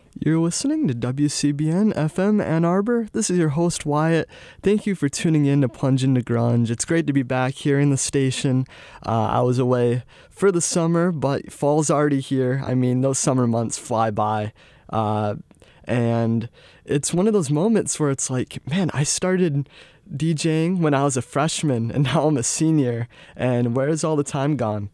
You're listening to WCBN FM Ann Arbor. This is your host, Wyatt. Thank you for tuning in to Plunge into Grunge. It's great to be back here in the station. I was away for the summer, but fall's already here. I mean, those summer months fly by. And it's one of those moments where it's like, man, I started DJing when I was a freshman, and now I'm a senior, and where's all the time gone?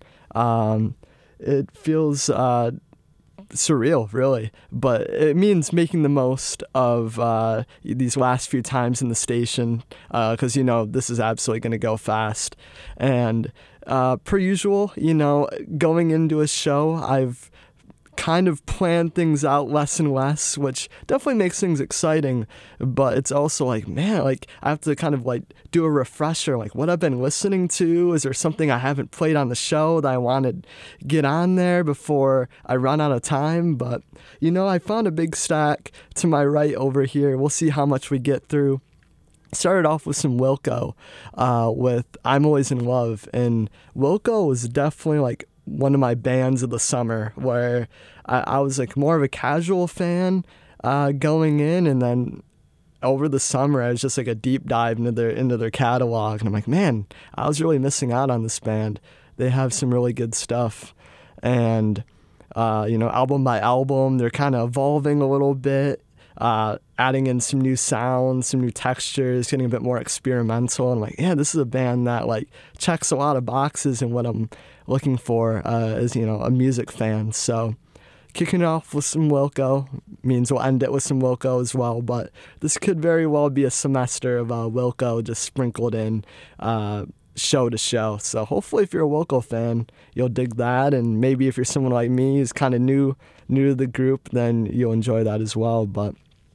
It feels surreal, really, but it means making the most of these last few times in the station, because this is absolutely going to go fast. And per usual, going into a show, I've kind of planned things out less and less, which definitely makes things exciting, but it's also like, man, like I have to kind of like do a refresher, like what I've been listening to. Is there something I haven't played on the show that I want to get on there before I run out of time? But I found a big stack to my right over here. We'll see how much we get through. Started off with some Wilco with I'm Always in Love, and Wilco was definitely like one of my bands of the summer, where I was like more of a casual fan going in, and then over the summer I was just like a deep dive into their catalog, and I'm like, man, I was really missing out on this band. They have some really good stuff, and album by album they're kind of evolving a little bit, adding in some new sounds, some new textures, getting a bit more experimental. And I'm like, yeah, this is a band that like checks a lot of boxes in what I'm looking for as a music fan. So kicking it off with some Wilco means we'll end it with some Wilco as well, but this could very well be a semester of Wilco just sprinkled in show to show. So hopefully if you're a Wilco fan, you'll dig that, and maybe if you're someone like me who's kind of new to the group, then you'll enjoy that as well. But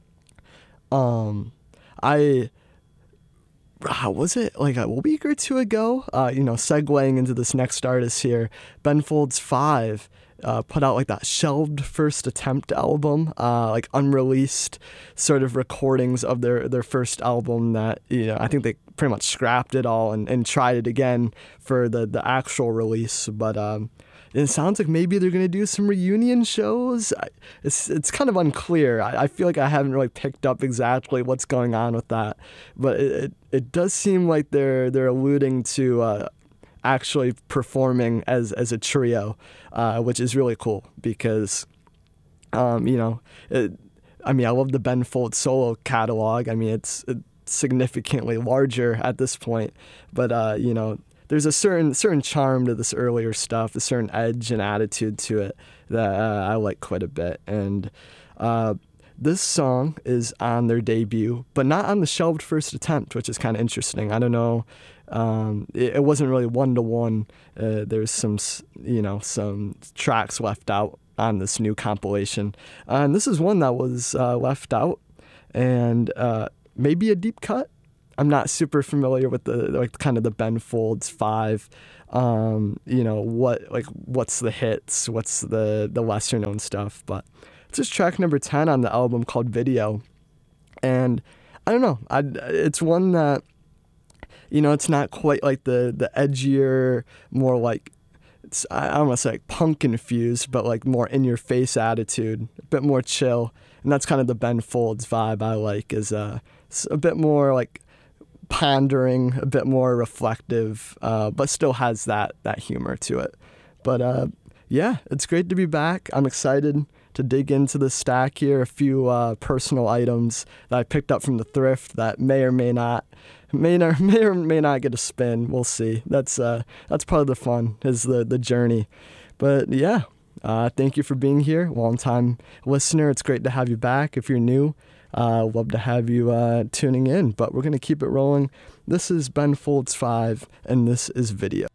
was it like a week or two ago, segueing into this next artist here, Ben Folds 5 put out like that shelved first attempt album, like unreleased sort of recordings of their first album that, I think they pretty much scrapped it all and tried it again for the actual release. But it sounds like maybe they're going to do some reunion shows. It's kind of unclear. I feel like I haven't really picked up exactly what's going on with that. But it does seem like they're alluding to actually performing as a trio, which is really cool because, I love the Ben Folds solo catalog. I mean, it's significantly larger at this point, but, there's a certain charm to this earlier stuff, a certain edge and attitude to it that I like quite a bit. And this song is on their debut, but not on the shelved first attempt, which is kind of interesting. I don't know. It wasn't really one-to-one. There's some tracks left out on this new compilation. And this is one that was left out, and maybe a deep cut. I'm not super familiar with the Ben Folds 5. What's the hits, what's the lesser known stuff, but it's just track number 10 on the album called Video. And I don't know, it's one that, it's not quite like the edgier, more like, I don't want to say like punk infused, but like more in your face attitude, a bit more chill. And that's kind of the Ben Folds vibe I like, is a bit more like pondering, a bit more reflective, but still has that humor to it. But yeah, it's great to be back. I'm excited to dig into the stack here. A few personal items that I picked up from the thrift that may or may not get a spin. We'll see. That's part of the fun, is the journey. But yeah, thank you for being here, long-time listener. It's great to have you back. If you're new, love to have you tuning in, but we're going to keep it rolling. This is Ben Folds 5, and this is Video.